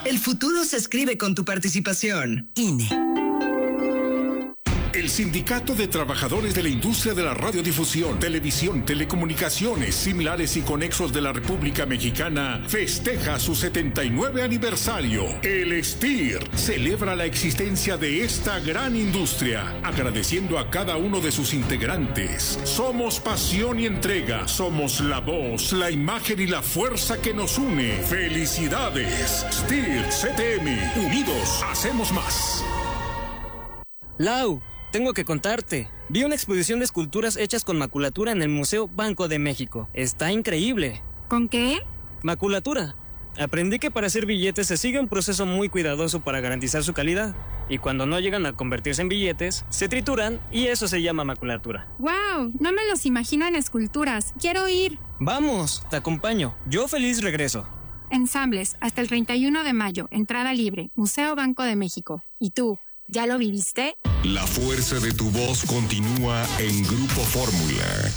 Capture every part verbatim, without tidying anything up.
El futuro se escribe con tu participación. I N E. El Sindicato de Trabajadores de la Industria de la Radiodifusión, Televisión, Telecomunicaciones, Similares y Conexos de la República Mexicana festeja su setenta y nueve aniversario. El S T I R celebra la existencia de esta gran industria, agradeciendo a cada uno de sus integrantes. Somos pasión y entrega, somos la voz, la imagen y la fuerza que nos une. ¡Felicidades! S T I R C T M, unidos hacemos más. Lau, tengo que contarte. Vi una exposición de esculturas hechas con maculatura en el Museo Banco de México. Está increíble. ¿Con qué? Maculatura. Aprendí que para hacer billetes se sigue un proceso muy cuidadoso para garantizar su calidad. Y cuando no llegan a convertirse en billetes, se trituran y eso se llama maculatura. ¡Wow! No me los imagino en esculturas. ¡Quiero ir! ¡Vamos! Te acompaño. Yo feliz regreso. Ensambles, hasta el treinta y uno de mayo. Entrada libre. Museo Banco de México. ¿Y tú? ¿Ya lo viviste? La fuerza de tu voz continúa en Grupo Fórmula.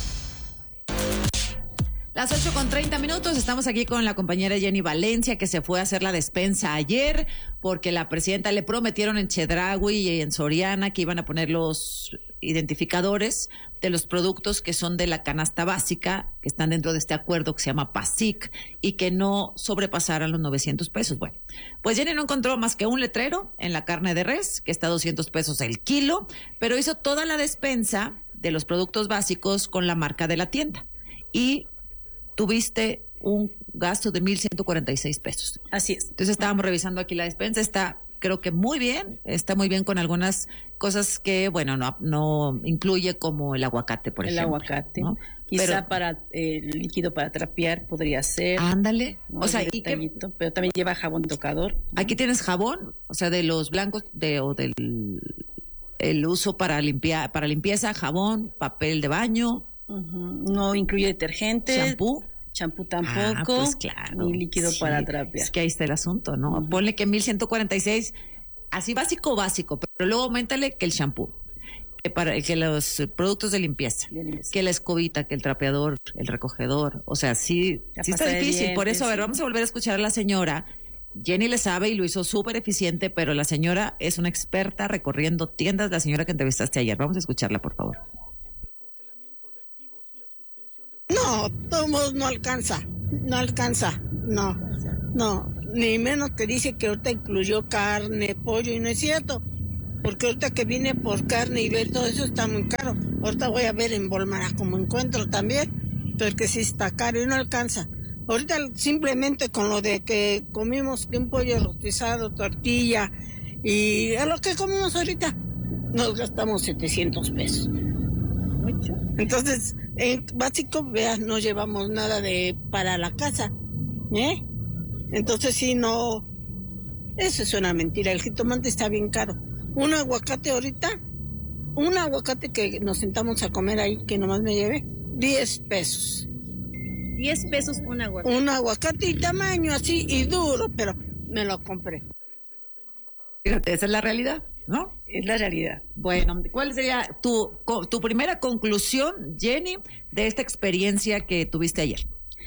Las ocho con treinta minutos, estamos aquí con la compañera Jenny Valencia, que se fue a hacer la despensa ayer, porque la presidenta le prometieron en Chedraui y en Soriana que iban a poner los identificadores de los productos que son de la canasta básica, que están dentro de este acuerdo que se llama PASIC, y que no sobrepasaran los novecientos pesos. Bueno, pues Jenny no encontró más que un letrero en la carne de res, que está a doscientos pesos el kilo, pero hizo toda la despensa de los productos básicos con la marca de la tienda. Y tuviste un gasto de mil ciento cuarenta y seis pesos. Así es. Entonces estábamos revisando aquí la despensa, está creo que muy bien, está muy bien con algunas cosas que, bueno, no no incluye como el aguacate, por el ejemplo. El aguacate, ¿no? Quizá pero, para eh, el líquido para trapear podría ser. Ándale. ¿no? O sea, y que, pero también lleva jabón tocador. ¿No? Aquí tienes jabón, o sea, de los blancos de o del el uso para limpiar, para limpieza, jabón, papel de baño. Uh-huh. No incluye detergente. Champú. Champú tampoco. Ah, pues claro. Ni líquido sí, para trapear. Es que ahí está el asunto, ¿no? Uh-huh. Ponle que mil ciento cuarenta y seis, así básico, básico, pero luego aumentale que el champú, que para que los productos de limpieza, de limpieza, que la escobita, que el trapeador, el recogedor, o sea, sí, sí está difícil. Dientes, por eso, a ver, sí. Vamos a volver a escuchar a la señora. Jenny le sabe y lo hizo súper eficiente, pero la señora es una experta recorriendo tiendas, la señora que entrevistaste ayer. Vamos a escucharla, por favor. No, todos no alcanza, no alcanza, no, no, ni menos que dice que ahorita incluyó carne, pollo, y no es cierto, porque ahorita que viene por carne y ver todo eso está muy caro. Ahorita voy a ver en Volmara como encuentro también, pero que sí está caro y no alcanza. Ahorita simplemente con lo de que comimos un pollo rostizado, tortilla, y a lo que comimos ahorita, nos gastamos setecientos pesos. Mucho. Entonces, en básico, veas, no llevamos nada de para la casa, ¿eh? Entonces, sí, no, eso es una mentira. El jitomate está bien caro. Un aguacate ahorita, un aguacate que nos sentamos a comer ahí, que nomás me lleve, diez pesos. diez pesos un aguacate. Un aguacate y tamaño así y duro, pero me lo compré. Fíjate, esa es la realidad, ¿no? Es la realidad. Bueno, ¿cuál sería tu, tu primera conclusión, Jenny, de esta experiencia que tuviste ayer?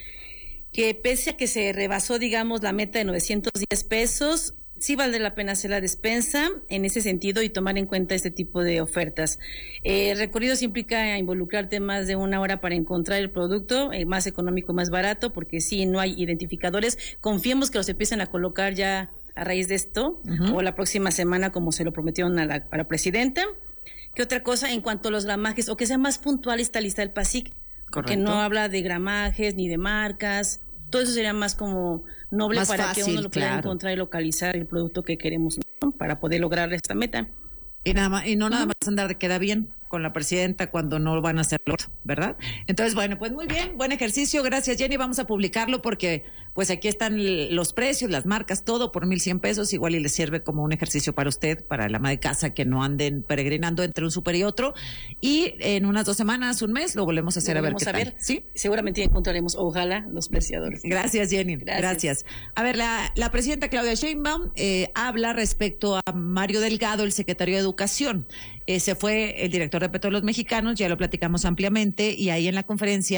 Que pese a que se rebasó, digamos, la meta de novecientos diez pesos, sí vale la pena hacer la despensa en ese sentido y tomar en cuenta este tipo de ofertas. Eh, el recorrido sí implica involucrarte más de una hora para encontrar el producto, eh, más económico, más barato, porque sí, no hay identificadores. Confiemos que los empiecen a colocar ya a raíz de esto, uh-huh. o la próxima semana, como se lo prometieron a la, a la presidenta. ¿Qué otra cosa en cuanto a los gramajes? O que sea más puntual esta lista del PASIC, que no habla de gramajes ni de marcas. Todo eso sería más como noble más para fácil, que uno lo pueda claro. encontrar y localizar el producto que queremos, ¿no? Para poder lograr esta meta. Y nada más, y no nada más andar de queda bien con la presidenta cuando no van a hacerlo, ¿verdad? Entonces, bueno, pues muy bien, buen ejercicio, gracias Jenny, vamos a publicarlo porque pues aquí están los precios, las marcas, todo por mil cien pesos, igual y les sirve como un ejercicio para usted, para la ama de casa, que no anden peregrinando entre un súper y otro, y en unas dos semanas, un mes, lo volvemos a hacer, a ver qué a ver, tal. ¿Sí? Seguramente encontraremos, ojalá, los preciadores. Gracias Jenny, gracias. gracias. A ver, la, la presidenta Claudia Sheinbaum eh, habla respecto a Mario Delgado, el secretario de Educación. Eh, se fue el director de Petróleos Mexicanos, ya lo platicamos ampliamente, y ahí en la conferencia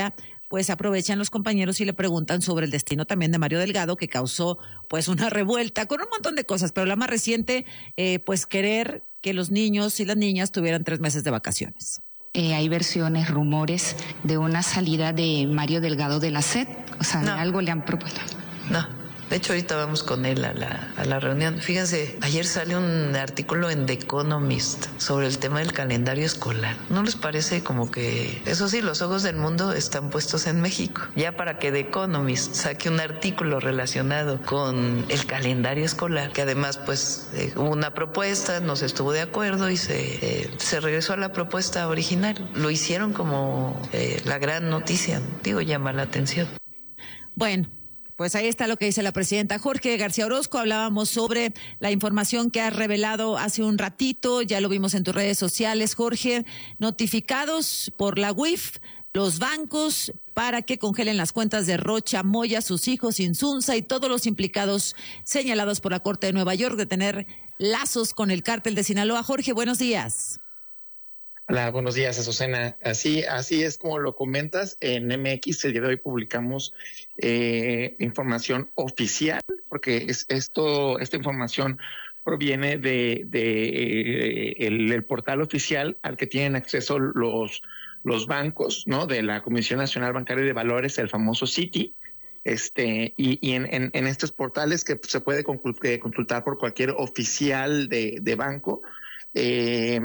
pues aprovechan los compañeros y le preguntan sobre el destino también de Mario Delgado, que causó pues una revuelta con un montón de cosas, pero la más reciente, eh, pues querer que los niños y las niñas tuvieran tres meses de vacaciones. Eh, hay versiones, rumores de una salida de Mario Delgado de la S E D, o sea, no. de algo le han propuesto. No. De hecho, ahorita vamos con él a la, a la reunión. Fíjense, ayer sale un artículo en The Economist sobre el tema del calendario escolar. ¿No les parece como que, eso sí, los ojos del mundo están puestos en México? Ya para que The Economist saque un artículo relacionado con el calendario escolar, que además pues eh, hubo una propuesta, no se estuvo de acuerdo y se, eh, se regresó a la propuesta original. Lo hicieron como eh, la gran noticia. Digo, llama la atención. Bueno. Pues ahí está lo que dice la presidenta. Jorge García Orozco, hablábamos sobre la información que has revelado hace un ratito, ya lo vimos en tus redes sociales, Jorge, notificados por la U I F, los bancos para que congelen las cuentas de Rocha Moya, sus hijos, Insunza y todos los implicados señalados por la Corte de Nueva York de tener lazos con el cártel de Sinaloa. Jorge, buenos días. Hola, buenos días, Azucena. Así, así es como lo comentas. En M X el día de hoy publicamos eh, información oficial, porque es esto, esta información proviene de, de eh, el, el portal oficial al que tienen acceso los los bancos, ¿no? De la Comisión Nacional Bancaria de Valores, el famoso Citi. Este, y, y en, en, en estos portales que se puede consultar por cualquier oficial de, de banco. Eh,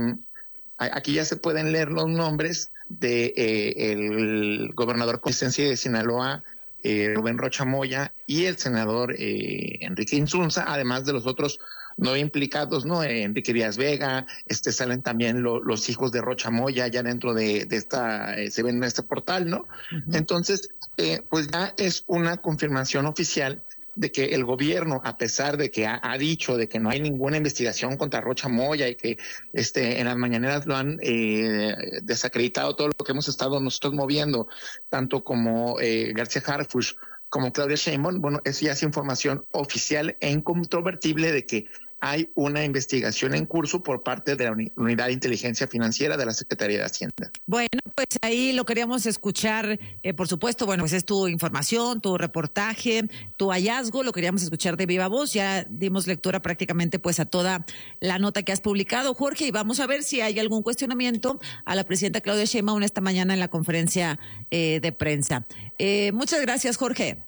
Aquí ya se pueden leer los nombres de eh, el gobernador con licencia de Sinaloa, eh, Rubén Rocha Moya, y el senador eh, Enrique Insunza, además de los otros no implicados, ¿no? Eh, Enrique Díaz Vega, este salen también lo, los hijos de Rocha Moya ya dentro de, de esta, eh, se ven en este portal, ¿no? Uh-huh. Entonces, eh, pues ya es una confirmación oficial de que el gobierno, a pesar de que ha, ha dicho de que no hay ninguna investigación contra Rocha Moya y que este en las mañaneras lo han eh, desacreditado todo lo que hemos estado nosotros moviendo, tanto como eh, García Harfuch como Claudia Sheinbaum, bueno, eso ya es información oficial e incontrovertible de que hay una investigación en curso por parte de la Unidad de Inteligencia Financiera de la Secretaría de Hacienda. Bueno, pues ahí lo queríamos escuchar, eh, por supuesto, bueno, pues es tu información, tu reportaje, tu hallazgo, lo queríamos escuchar de viva voz, ya dimos lectura prácticamente pues a toda la nota que has publicado, Jorge, y vamos a ver si hay algún cuestionamiento a la presidenta Claudia Sheinbaum esta mañana en la conferencia eh, de prensa. Eh, muchas gracias, Jorge.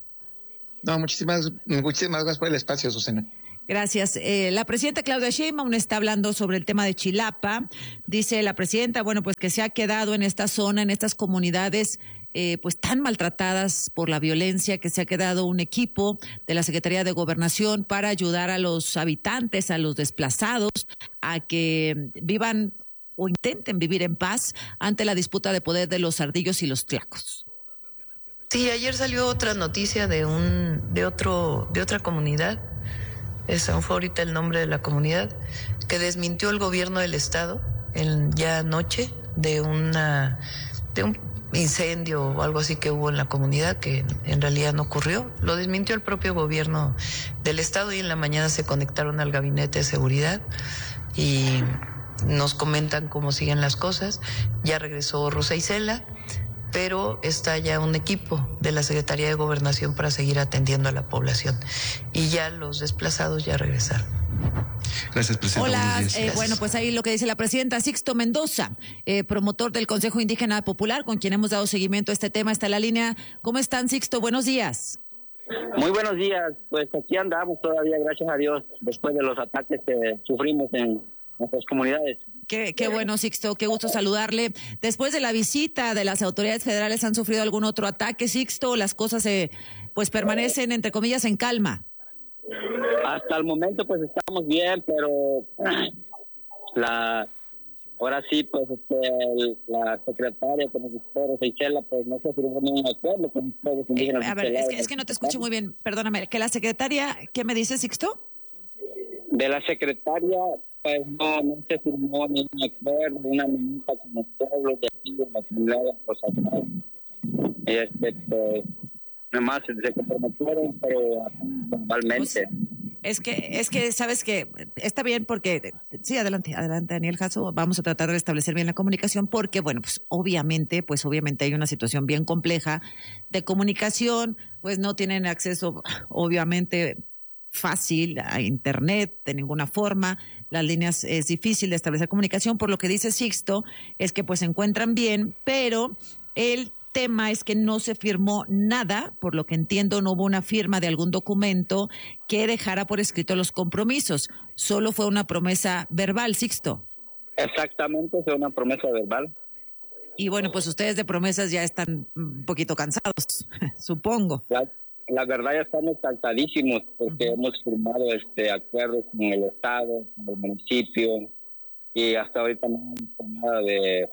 No, muchísimas, muchísimas gracias por el espacio, Susana. Gracias. Eh, la presidenta Claudia Sheinbaum está hablando sobre el tema de Chilapa. Dice la presidenta, bueno, pues que se ha quedado en esta zona, en estas comunidades, eh, pues tan maltratadas por la violencia, que se ha quedado un equipo de la Secretaría de Gobernación para ayudar a los habitantes, a los desplazados, a que vivan o intenten vivir en paz ante la disputa de poder de los ardillos y los tlacos. Sí, ayer salió otra noticia de un, de otro, de otra comunidad. Ese fue ahorita el nombre de la comunidad, que desmintió el gobierno del estado en, ya anoche de una de un incendio o algo así que hubo en la comunidad, que en realidad no ocurrió. Lo desmintió el propio gobierno del estado y en la mañana se conectaron al gabinete de seguridad y nos comentan cómo siguen las cosas. Ya regresó Rosa Isela, pero está ya un equipo de la Secretaría de Gobernación para seguir atendiendo a la población. Y ya los desplazados ya regresaron. Gracias, presidenta. Hola, eh, bueno, pues ahí lo que dice la presidenta. Sixto Mendoza, eh, promotor del Consejo Indígena Popular, con quien hemos dado seguimiento a este tema, está en la línea. ¿Cómo están, Sixto? Buenos días. Muy buenos días. Pues aquí andamos todavía, gracias a Dios, después de los ataques que sufrimos en nuestras comunidades. Qué, qué bueno, Sixto, qué gusto saludarle. Después de la visita de las autoridades federales, ¿han sufrido algún otro ataque, Sixto? ¿Las cosas eh, pues permanecen, entre comillas, en calma? Hasta el momento pues estamos bien, pero la ahora sí pues este, el, la secretaria que nos dijo, Rosa pues no se firmó ningún acuerdo con los pueblos indígenas. Eh, a ver, es que, es que no te escucho muy bien, perdóname. ¿Que la secretaria, qué me dice, Sixto? De la secretaria, pues no, no se firmó ningún acuerdo, una minuta con los pueblos de aquí de la comunidad de Rosa. Este, pues, nomás se comprometieron, pero normalmente. Es que, es que, sabes que está bien porque, sí, adelante, adelante, Daniel Jasso, vamos a tratar de restablecer bien la comunicación porque, bueno, pues obviamente, pues obviamente hay una situación bien compleja de comunicación, pues no tienen acceso, obviamente, fácil a internet de ninguna forma, las líneas es difícil de establecer comunicación, por lo que dice Sixto, es que pues se encuentran bien, pero el tema es que no se firmó nada, por lo que entiendo no hubo una firma de algún documento que dejara por escrito los compromisos, solo fue una promesa verbal, Sixto. Exactamente, fue una promesa verbal. Y bueno, pues ustedes de promesas ya están un poquito cansados, supongo. La, la verdad ya estamos cansadísimos porque uh-huh. hemos firmado este acuerdos con el Estado, con el municipio, y hasta ahorita no hemos nada de...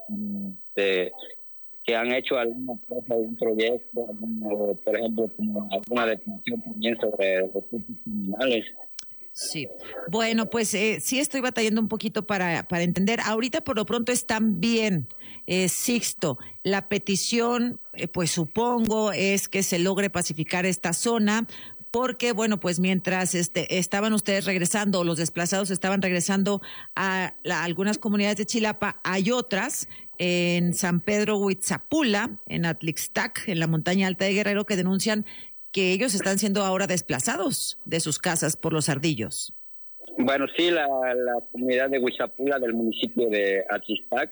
de que han hecho alguna cosa, algún proyecto, alguna, por ejemplo, como alguna definición también sobre los grupos criminales. Sí, bueno, pues eh, sí estoy batallando un poquito para, para entender. Ahorita por lo pronto están bien, eh, Sixto. La petición, eh, pues supongo, es que se logre pacificar esta zona, porque, bueno, pues mientras este, estaban ustedes regresando, o los desplazados estaban regresando a, la, a algunas comunidades de Chilapa, hay otras en San Pedro Huitzapula, en Atlixtac, en la montaña alta de Guerrero, que denuncian que ellos están siendo ahora desplazados de sus casas por los ardillos. Bueno, sí, la, la comunidad de Huitzapula del municipio de Atlixtac,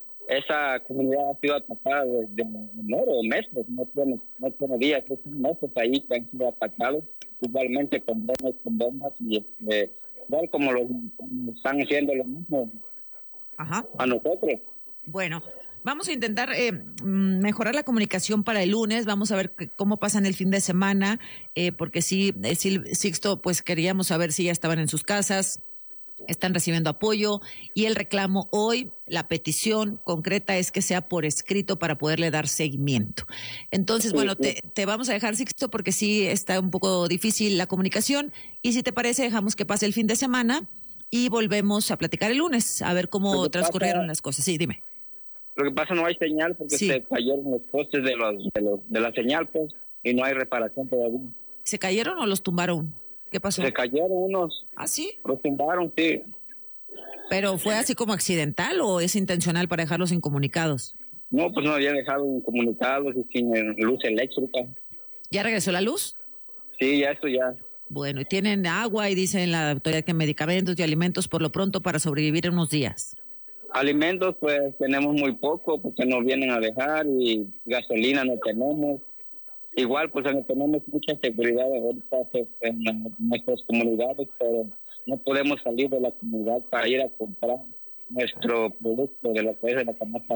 esa comunidad ha sido atacada desde enero, meses, no tiene, no tiene días, es meses ahí que han sido atacados, igualmente con bombas, con bombas, y este, igual como lo están haciendo lo mismo Ajá. a nosotros. Bueno, vamos a intentar eh, mejorar la comunicación para el lunes. Vamos a ver cómo pasan el fin de semana, eh, porque sí, eh, sí, Sixto, pues queríamos saber si ya estaban en sus casas, están recibiendo apoyo, y el reclamo hoy, la petición concreta es que sea por escrito para poderle dar seguimiento. Entonces, bueno, te, te vamos a dejar, Sixto, porque sí está un poco difícil la comunicación, y si te parece, dejamos que pase el fin de semana y volvemos a platicar el lunes, a ver cómo transcurrieron las cosas. Sí, dime. Lo que pasa no hay señal porque sí. se cayeron los postes de los, de los de la señal, pues, y no hay reparación todavía. ¿Se cayeron o los tumbaron? ¿Qué pasó? Se cayeron unos. ¿Ah, sí? Los tumbaron, sí. ¿Pero fue así como accidental o es intencional para dejarlos incomunicados? No, pues no habían dejado incomunicados y sin luz eléctrica. ¿Ya regresó la luz? Sí, ya eso ya. Bueno, y tienen agua y dicen la autoridad que medicamentos y alimentos por lo pronto para sobrevivir unos días. Alimentos, pues tenemos muy poco porque nos vienen a dejar, y gasolina no tenemos. Igual, pues no tenemos mucha seguridad ahorita en nuestras comunidades, pero no podemos salir de la comunidad para ir a comprar nuestro producto de lo que es de la canasta